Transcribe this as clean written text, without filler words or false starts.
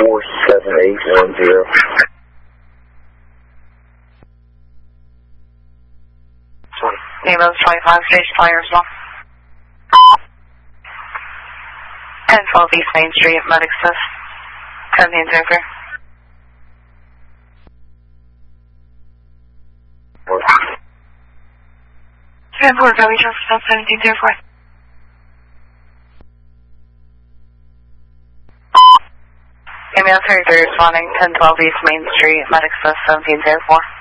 47810. Ambulance 25, station fire as well. 1012 East Main Street, medic assist. 1704. Transport, Valley Jefferson, 1704. Ambulance 33 responding, 1012 East Main Street, medic assist, 1704.